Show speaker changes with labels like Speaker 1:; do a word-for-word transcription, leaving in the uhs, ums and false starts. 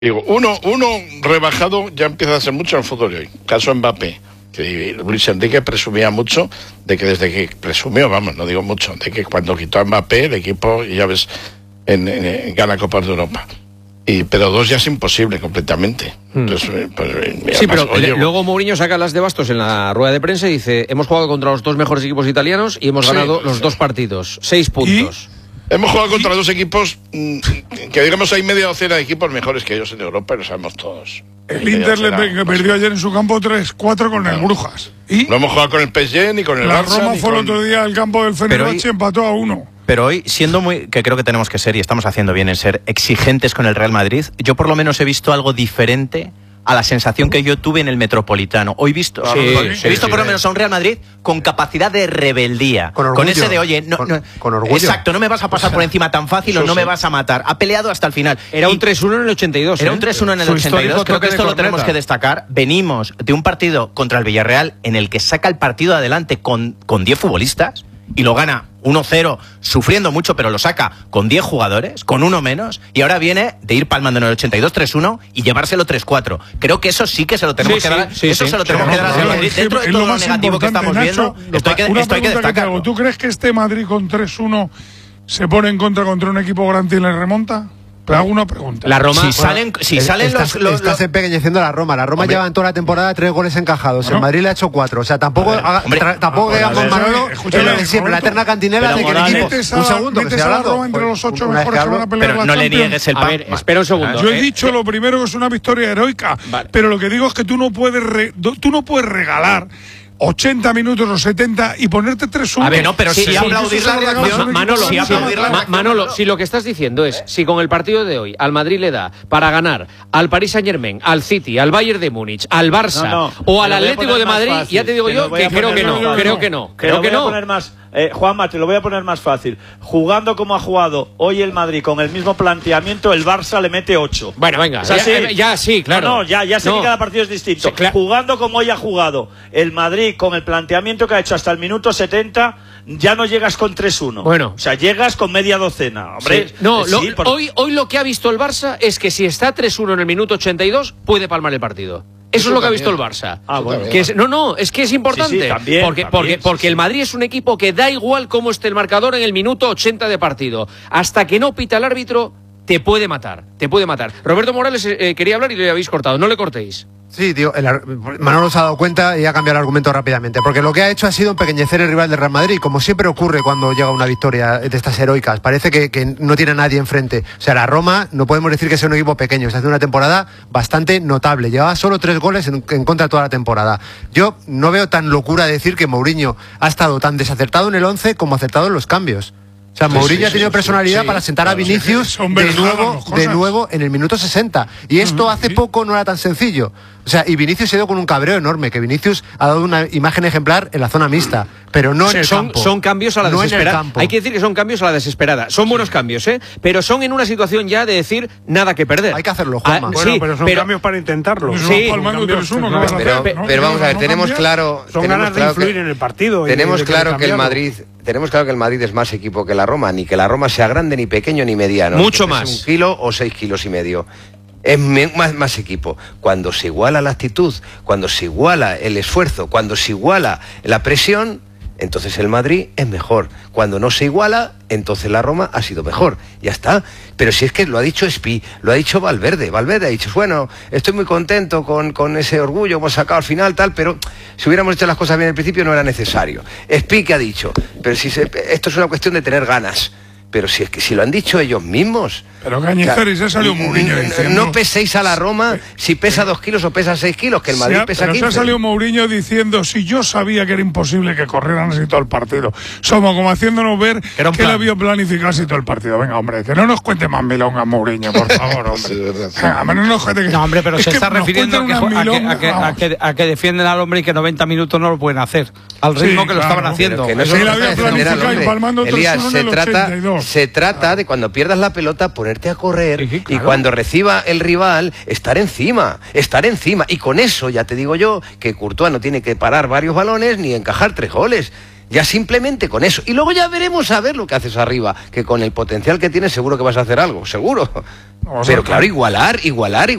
Speaker 1: Digo, uno, uno rebajado ya empieza a ser mucho en el fútbol de hoy. Caso Mbappé, que Luis Enrique presumía mucho de que desde que presumió, vamos, no digo mucho, de que cuando quitó a Mbappé el equipo, ya ves, en, en, en gana Copas de Europa. Y, pero dos ya es imposible completamente. Entonces, pues,
Speaker 2: sí, pero oye, luego Mourinho saca las de bastos en la rueda de prensa y dice, hemos jugado contra los dos mejores equipos italianos y hemos sí, ganado los sí. dos partidos, seis puntos.
Speaker 1: ¿Y? Hemos jugado contra dos equipos que, digamos, hay media docena de equipos mejores que ellos en Europa, y lo sabemos todos.
Speaker 3: El Inter le pe perdió ayer en su campo tres cuatro con el Brujas. ¿Y?
Speaker 1: No hemos jugado con el P S G ni con el
Speaker 3: La
Speaker 1: Barça.
Speaker 3: Roma fue
Speaker 1: con...
Speaker 3: el otro día al campo del Fenerbahce y empató a uno.
Speaker 4: Pero hoy, siendo muy, que creo que tenemos que ser, y estamos haciendo bien en ser exigentes con el Real Madrid, yo por lo menos he visto algo diferente a la sensación que yo tuve en el Metropolitano. Hoy visto, sí, he sí, visto sí, por lo menos a un Real Madrid con capacidad de rebeldía.
Speaker 5: Con,
Speaker 4: con ese de, oye, no,
Speaker 5: con,
Speaker 4: no,
Speaker 5: con orgullo.
Speaker 4: Exacto, no me vas a pasar o sea, por encima tan fácil o no sí. me vas a matar. Ha peleado hasta el final.
Speaker 2: Era y un tres uno en el ochenta y dos.
Speaker 4: Era
Speaker 2: ¿eh?
Speaker 4: un tres uno en el Su ochenta y dos. Creo que esto lo tenemos que destacar. Venimos de un partido contra el Villarreal en el que saca el partido adelante con, con diez futbolistas y lo gana uno cero, sufriendo mucho, pero lo saca con diez jugadores, con uno menos, y ahora viene de ir palmando en el ochenta y dos tres uno y llevárselo tres cuatro. Creo que eso sí que se lo tenemos
Speaker 2: sí,
Speaker 4: que dar.
Speaker 2: Sí,
Speaker 4: eso
Speaker 2: sí,
Speaker 4: se lo
Speaker 2: sí,
Speaker 4: tenemos
Speaker 2: sí,
Speaker 4: que dar a Real Madrid. Dentro de todo lo negativo que estamos
Speaker 3: Nacho,
Speaker 4: viendo, esto hay que, esto hay que destacarlo.
Speaker 3: ¿Tú crees que este Madrid con tres uno se pone en contra contra un equipo grande y le remonta? Te hago una pregunta.
Speaker 4: La Roma, si salen, si
Speaker 5: el,
Speaker 4: salen
Speaker 5: estás,
Speaker 4: los, los,
Speaker 5: estás
Speaker 4: los...
Speaker 5: empequeñeciendo a la Roma. La Roma
Speaker 4: hombre.
Speaker 5: lleva en toda la temporada tres goles encajados.
Speaker 3: Bueno.
Speaker 5: El Madrid le ha hecho cuatro. O sea, tampoco, haga,
Speaker 4: hombre.
Speaker 5: tra, tampoco digamos Manolo es siempre la eterna cantinela de que el equipo. Un segundo, que se ha hablado.
Speaker 3: Entre los ocho mejores que van a pelear
Speaker 4: pero no le niegues el pan.
Speaker 2: A ver, espera un segundo.
Speaker 3: Yo he dicho lo primero que es una victoria heroica, vale. pero lo que digo es que tú no puedes re, tú no puedes regalar ochenta minutos o setenta y ponerte tres uno.
Speaker 4: A ver, no, pero
Speaker 2: sí,
Speaker 4: si
Speaker 2: sí,
Speaker 4: aplaudir la reacción.
Speaker 2: Manolo,
Speaker 4: si aplaudir la
Speaker 2: Ma Manolo, si lo que estás diciendo es, si con el partido de hoy al Madrid le da para ganar al Paris Saint-Germain, al City, al Bayern de Múnich, al Barça no, no, o al Atlético de Madrid, fácil, ya te digo yo que creo que no, creo que no, creo que no.
Speaker 6: Eh, Juanma, te lo voy a poner más fácil. Jugando como ha jugado hoy el Madrid con el mismo planteamiento, el Barça le mete ocho.
Speaker 2: Bueno, venga,
Speaker 6: o sea,
Speaker 2: ya,
Speaker 6: sí.
Speaker 2: eh, ya sí, claro.
Speaker 6: No, no, ya, ya sé no. que cada partido es distinto. Sí, claro. Jugando como hoy ha jugado el Madrid con el planteamiento que ha hecho hasta el minuto setenta, ya no llegas con tres uno.
Speaker 2: Bueno.
Speaker 6: O sea, llegas con media docena. Hombre,
Speaker 2: sí. No,
Speaker 6: sí,
Speaker 2: lo,
Speaker 6: por...
Speaker 2: hoy, hoy lo que ha visto el Barça es que si está tres uno en el minuto ochenta y dos, puede palmar el partido. Eso, Eso es lo también. que ha visto el Barça.
Speaker 6: Ah, bueno.
Speaker 2: Que es, no, no, es que es importante.
Speaker 6: Sí, sí, también,
Speaker 2: porque
Speaker 6: también,
Speaker 2: porque,
Speaker 6: sí,
Speaker 2: porque
Speaker 6: sí.
Speaker 2: el Madrid es un equipo que da igual cómo esté el marcador en el minuto ochenta de partido. Hasta que no pita el árbitro, te puede matar. Te puede matar. Roberto Morales eh, quería hablar y le habéis cortado. No le cortéis.
Speaker 5: Sí, tío, el, Manolo se ha dado cuenta y ha cambiado el argumento rápidamente, porque lo que ha hecho ha sido empequeñecer el rival del Real Madrid, como siempre ocurre cuando llega una victoria de estas heroicas. Parece que, que no tiene a nadie enfrente. O sea, la Roma no podemos decir que sea un equipo pequeño, está haciendo una temporada bastante notable. Llevaba solo tres goles en, en contra de toda la temporada. Yo no veo tan locura decir que Mourinho ha estado tan desacertado en el once como acertado en los cambios. O sea, Mourinho sí, sí, ha tenido sí, personalidad sí, para sentar claro, a Vinicius sí, de nuevo, de nuevo en el minuto sesenta. Y esto hace poco no era tan sencillo. O sea, y Vinicius se ha ido con un cabreo enorme, que Vinicius ha dado una imagen ejemplar en la zona mixta, pero no en el
Speaker 2: son,
Speaker 5: campo.
Speaker 2: Son cambios a la
Speaker 5: no
Speaker 2: desesperada. Hay que decir que son cambios a la desesperada. Son buenos cambios, ¿eh? Pero son en una situación ya de decir nada que perder.
Speaker 5: Hay que hacerlo, Juanma.
Speaker 3: Ah, bueno, sí, pero son pero, cambios para intentarlo.
Speaker 2: Sí,
Speaker 3: cambios, uno,
Speaker 7: no, pero, pero, pero vamos a ver, tenemos claro...
Speaker 3: Son
Speaker 7: tenemos
Speaker 3: ganas
Speaker 7: claro
Speaker 3: de influir que, en el partido.
Speaker 7: Tenemos
Speaker 3: y de, de
Speaker 7: claro que el Madrid... Tenemos claro que el Madrid es más equipo que la Roma, ni que la Roma sea grande, ni pequeño, ni mediano.
Speaker 2: Mucho más.
Speaker 7: Un kilo o seis kilos y medio. Es más, más equipo. Cuando se iguala la actitud, cuando se iguala el esfuerzo, cuando se iguala la presión, entonces el Madrid es mejor. Cuando no se iguala, entonces la Roma ha sido mejor. Ya está. Pero si es que lo ha dicho Espi, lo ha dicho Valverde. Valverde ha dicho, bueno, estoy muy contento con, con ese orgullo que hemos sacado al final, tal, pero si hubiéramos hecho las cosas bien al principio no era necesario. Espi que ha dicho, pero si se, esto es una cuestión de tener ganas. Pero si es que si lo han dicho ellos mismos.
Speaker 3: Pero Cañizares, se salió Mourinho diciendo.
Speaker 7: No peséis a la Roma si pesa dos kilos o pesa seis kilos, que el Madrid
Speaker 3: ha,
Speaker 7: pesa
Speaker 3: pero
Speaker 7: quince.
Speaker 3: Se ha salido Mourinho diciendo, si yo sabía que era imposible que corrieran así todo el partido. Somos como haciéndonos ver que, que él había planificado así todo el partido. Venga, hombre, que no nos cuente más milongas, Mourinho, por favor, hombre. Sí, Venga, no, nos cuente que,
Speaker 8: no, hombre, pero
Speaker 3: es
Speaker 8: se
Speaker 3: que
Speaker 8: está refiriendo a que, milonga, a, que, a, que, a que defienden al hombre y que noventa minutos no lo pueden hacer. Al ritmo sí, que lo claro, estaban haciendo.
Speaker 7: Que no
Speaker 3: sí, él había planificado y palmando
Speaker 7: Elías, se trata, se trata de cuando pierdas la pelota ponerte a correr sí, claro. y cuando reciba el rival estar encima, estar encima y con eso ya te digo yo que Courtois no tiene que parar varios balones ni encajar tres goles. Ya simplemente con eso. Y luego ya veremos a ver lo que haces arriba, que con el potencial que tienes seguro que vas a hacer algo, seguro. Pero claro, igualar, igualar, igualar.